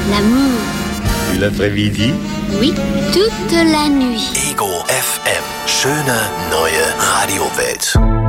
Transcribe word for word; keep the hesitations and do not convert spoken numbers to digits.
L'amour. Et l'après-midi? Oui, toute la nuit. Ego F M. Schöne neue Radiowelt.